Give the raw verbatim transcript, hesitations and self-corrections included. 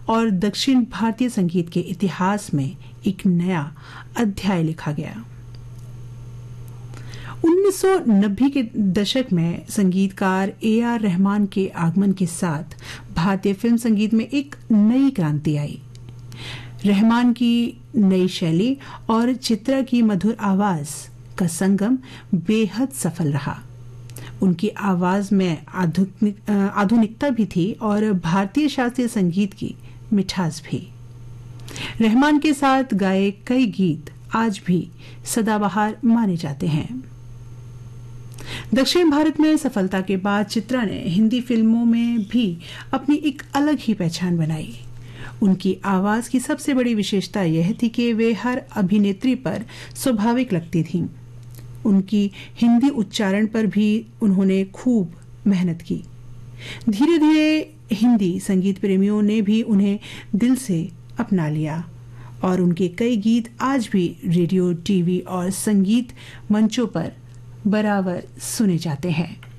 और दक्षिण भारतीय संगीत के इतिहास में एक नया अध्याय लिखा गया। उन्नीस सौ नब्बे के दशक में संगीतकार ए आर रहमान के आगमन के साथ भारतीय फिल्म संगीत में एक नई क्रांति आई। रहमान की नई शैली और चित्रा की मधुर आवाज का संगम बेहद सफल रहा। उनकी आवाज में आधुनिक आधुनिकता भी थी और भारतीय शास्त्रीय संगीत की मिठास भी। रहमान के साथ गाए कई गीत आज भी सदाबहार माने जाते हैं। दक्षिण भारत में सफलता के बाद चित्रा ने हिंदी फिल्मों में भी अपनी एक अलग ही पहचान बनाई। उनकी आवाज की सबसे बड़ी विशेषता यह थी कि वे हर अभिनेत्री पर स्वाभाविक लगती थीं। उनकी हिंदी उच्चारण पर भी उन्होंने खूब मेहनत की। धीरे धीरे हिंदी संगीत प्रेमियों ने भी उन्हें दिल से अपना लिया और उनके कई गीत आज भी रेडियो, टीवी और संगीत मंचों पर बराबर सुने जाते हैं।